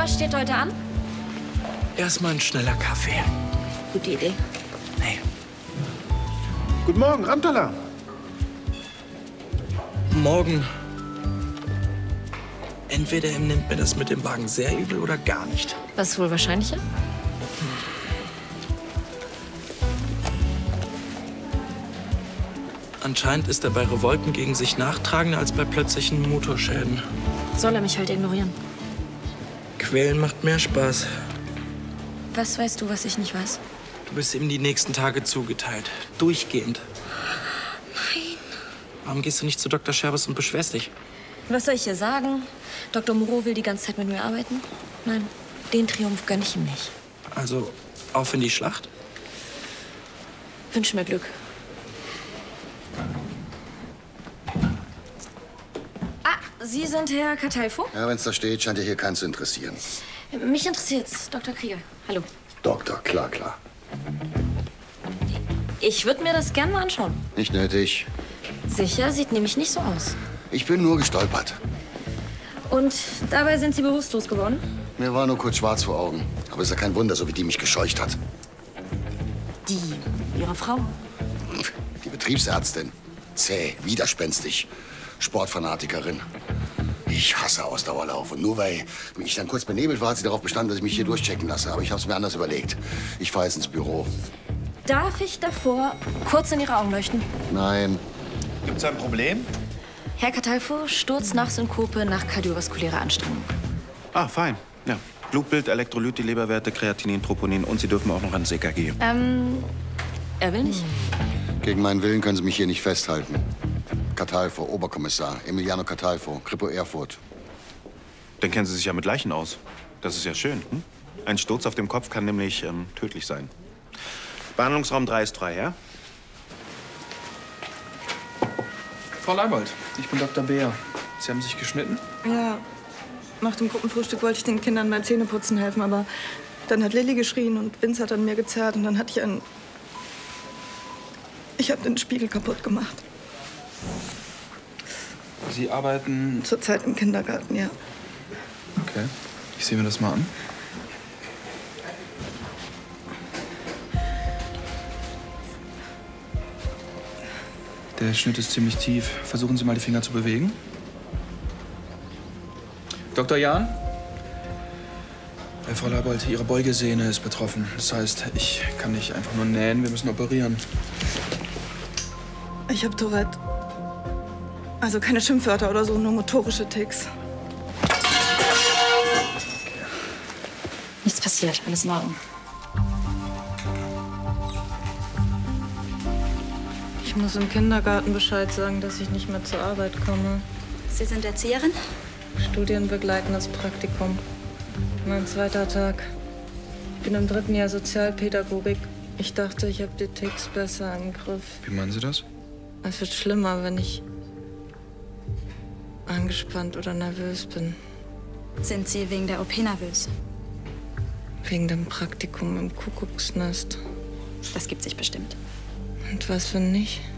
Was steht heute an? Erstmal ein schneller Kaffee. Gute Idee. Hey. Guten Morgen, Ramtala. Morgen. Entweder er nimmt mir das mit dem Wagen sehr übel oder gar nicht. Was ist wohl wahrscheinlicher? Anscheinend ist er bei Revolten gegen sich nachtragender als bei plötzlichen Motorschäden. Soll er mich halt ignorieren? Quälen macht mehr Spaß. Was weißt du, was ich nicht weiß? Du bist ihm die nächsten Tage zugeteilt. Durchgehend. Nein. Warum gehst du nicht zu Dr. Scherbes und beschwerst dich? Was soll ich hier sagen? Dr. Moreau will die ganze Zeit mit mir arbeiten? Nein, den Triumph gönne ich ihm nicht. Also, auf in die Schlacht? Wünsch mir Glück. Sie sind Herr Catalfo? Ja, wenn es da steht, scheint ja hier keinen zu interessieren. Mich interessiert's, Dr. Krieger. Hallo. Doktor, klar, klar. Ich würde mir das gern mal anschauen. Nicht nötig. Sicher, sieht nämlich nicht so aus. Ich bin nur gestolpert. Und dabei sind Sie bewusstlos geworden? Mir war nur kurz schwarz vor Augen. Aber ist ja kein Wunder, so wie die mich gescheucht hat. Ihre Frau? Die Betriebsärztin. Zäh, widerspenstig. Sportfanatikerin. Ich hasse Ausdauerlauf. Und nur weil ich dann kurz benebelt war, hat sie darauf bestanden, dass ich mich hier durchchecken lasse. Aber ich habe es mir anders überlegt. Ich fahre jetzt ins Büro. Darf ich davor kurz in Ihre Augen leuchten? Nein. Gibt's ein Problem? Herr Catalfo, Sturz nach Synkope nach kardiovaskulärer Anstrengung. Ah, fein. Ja. Blutbild, Elektrolyt, die Leberwerte, Kreatinin, Troponin und Sie dürfen auch noch ans EKG. Er will nicht. Gegen meinen Willen können Sie mich hier nicht festhalten. Catalfo, Oberkommissar. Emiliano Catalfo, Kripo Erfurt. Dann kennen Sie sich ja mit Leichen aus. Das ist ja schön. Hm? Ein Sturz auf dem Kopf kann nämlich tödlich sein. Behandlungsraum 3 ist frei, ja? Frau Leibold, ich bin Dr. Beer. Sie haben sich geschnitten? Ja, nach dem Gruppenfrühstück wollte ich den Kindern beim Zähneputzen helfen, aber dann hat Lilly geschrien und Vince hat an mir gezerrt und dann hatte ich einen... Ich habe den Spiegel kaputt gemacht. Sie arbeiten... Zurzeit im Kindergarten, ja. Okay, ich sehe mir das mal an. Der Schnitt ist ziemlich tief. Versuchen Sie mal, die Finger zu bewegen. Dr. Jahn? Frau Leibold, Ihre Beugesehne ist betroffen. Das heißt, ich kann nicht einfach nur nähen, wir müssen operieren. Ich habe Tourette. Also keine Schimpfwörter oder so, nur motorische Ticks. Nichts passiert, alles in Ordnung. Ich muss im Kindergarten Bescheid sagen, dass ich nicht mehr zur Arbeit komme. Sie sind Erzieherin? Studienbegleitendes Praktikum. Mein zweiter Tag. Ich bin im 3. Jahr Sozialpädagogik. Ich dachte, ich habe die Ticks besser im Griff. Wie meinen Sie das? Es wird schlimmer, wenn ich angespannt oder nervös bin. Sind Sie wegen der OP nervös? Wegen dem Praktikum im Kuckucksnest. Das gibt sich bestimmt. Und was, wenn nicht?